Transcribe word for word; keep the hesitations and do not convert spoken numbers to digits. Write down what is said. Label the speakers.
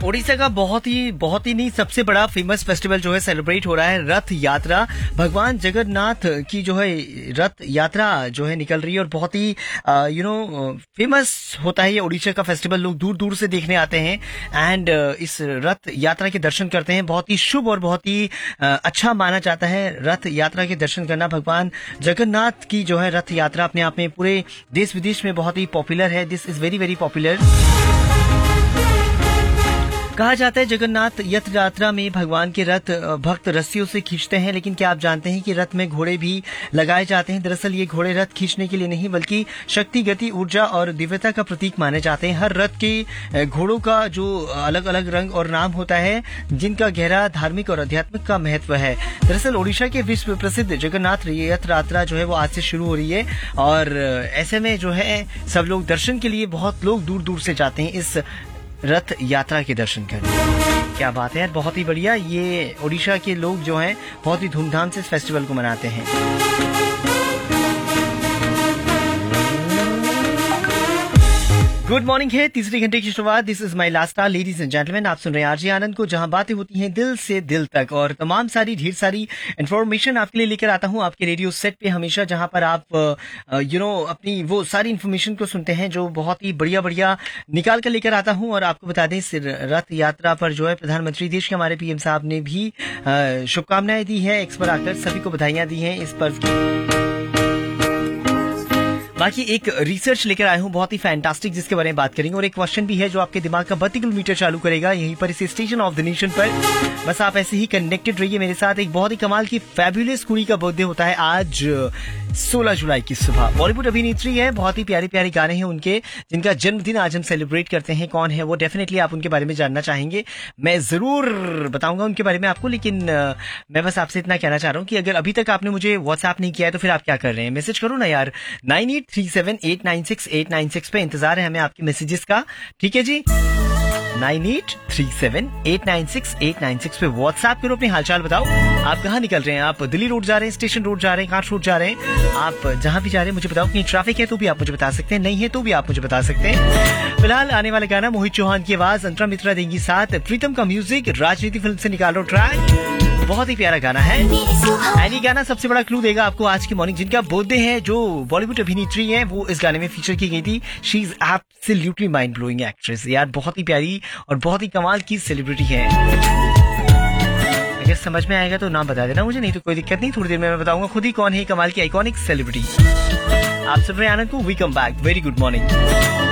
Speaker 1: उड़ीसा का बहुत ही बहुत ही नहीं सबसे बड़ा फेमस फेस्टिवल जो है सेलिब्रेट हो रहा है रथ यात्रा। भगवान जगन्नाथ की जो है रथ यात्रा जो है निकल रही है और बहुत ही यू नो फेमस होता है ये उड़ीसा का फेस्टिवल। लोग दूर दूर से देखने आते हैं एंड इस रथ यात्रा के दर्शन करते हैं। बहुत ही शुभ और बहुत ही अच्छा माना जाता है रथ यात्रा के दर्शन करना। भगवान जगन्नाथ की जो है रथ यात्रा अपने आप में पूरे देश विदेश में बहुत ही पॉपुलर है। This is very very popular. कहा जाता है जगन्नाथ रथ यात्रा में भगवान के रथ भक्त रस्सियों से खींचते हैं, लेकिन क्या आप जानते हैं कि रथ में घोड़े भी लगाए जाते हैं। दरअसल ये घोड़े रथ खींचने के लिए नहीं बल्कि शक्ति, गति, ऊर्जा और दिव्यता का प्रतीक माने जाते हैं। हर रथ के घोड़ों का जो अलग अलग रंग और नाम होता है जिनका गहरा धार्मिक और आध्यात्मिक का महत्व है। दरअसल ओडिशा के विश्व प्रसिद्ध जगन्नाथ रथ यात्रा जो है वो आज से शुरू हो रही है और ऐसे में जो है सब लोग दर्शन के लिए बहुत लोग दूर दूर से जाते हैं इस रथ यात्रा के दर्शन करने। क्या बात है यार, बहुत ही बढ़िया। ये ओडिशा के लोग जो हैं बहुत ही धूमधाम से इस फेस्टिवल को मनाते हैं। गुड मॉर्निंग है तीसरे घंटे की शुरुआत। This is my last star ladies and gentleman. आप सुन रहे हैं आरजे आनंद को, जहां बातें होती हैं दिल से दिल तक और तमाम सारी ढेर सारी इन्फॉर्मेशन आपके लिए लेकर आता हूं आपके रेडियो सेट पे हमेशा, जहां पर आप यू नो अपनी वो सारी इन्फॉर्मेशन को सुनते हैं जो बहुत ही बढ़िया बढ़िया निकाल कर लेकर आता हूं। और आपको बता दें रथ यात्रा पर जो है प्रधानमंत्री देश के हमारे पीएम साहब ने भी शुभकामनाएं दी है। एक्स पर आकर सभी को बधाइयां दी हैं इस पर्व की। बाकी एक रिसर्च लेकर आया हूँ बहुत ही फैंटास्टिक, जिसके बारे में बात करेंगे और एक क्वेश्चन भी है जो आपके दिमाग का बत्ती किलोमीटर चालू करेगा यहीं पर इस स्टेशन ऑफ द नेशन पर। बस आप ऐसे ही कनेक्टेड रहिए मेरे साथ। एक बहुत ही कमाल की फैबुलस कुड़ी का बर्थडे होता है आज सोलह जुलाई की सुबह। बॉलीवुड अभिनेत्री है, बहुत ही प्यारे प्यारे गाने हैं उनके जिनका जन्मदिन आज हम सेलिब्रेट करते हैं। कौन है वो, डेफिनेटली आप उनके बारे में जानना चाहेंगे। मैं जरूर बताऊंगा उनके बारे में आपको, लेकिन मैं बस आपसे इतना कहना चाह रहा हूँ कि अगर अभी तक आपने मुझे व्हाट्सएप नहीं किया है तो फिर आप क्या कर रहे हैं, मैसेज करो ना यार। Nine eight three seven eight nine six eight nine six पे इंतजार है हमें आपके मैसेजेस का, ठीक है जी। Nine eight three seven eight nine six eight nine six पे व्हाट्सएप करो, अपने हालचाल बताओ। आप कहाँ निकल रहे हैं, आप दिल्ली रोड जा रहे हैं, स्टेशन रोड जा रहे हैं, कांच रोड जा रहे हैं, आप जहां भी जा रहे हैं मुझे बताओ। कहीं ट्रैफिक है तो भी आप मुझे बता सकते हैं, नहीं है तो भी आप मुझे बता सकते हैं। फिलहाल आने वाला गाना मोहित चौहान की आवाज, अंतरा मित्रा देंगी साथ, प्रीतम का म्यूजिक, राजनीति फिल्म से निकालो ट्रैक। बहुत ही प्यारा गाना है एंड ये गाना सबसे बड़ा क्लू देगा आपको आज की मॉर्निंग। जिनका बर्थडे है, जो बॉलीवुड अभिनेत्री है, वो इस गाने में फीचर की गई थी। She is absolutely mind blowing actress यार, बहुत ही प्यारी और बहुत ही कमाल की सेलिब्रिटी है। अगर समझ में आएगा तो नाम बता देना मुझे, नहीं तो कोई दिक्कत नहीं, थोड़ी देर में मैं बताऊंगा खुद ही कौन है कमाल की आइकॉनिक सेलिब्रिटी। आप सुन रहे हैं आनंद को, we come back. Very good morning.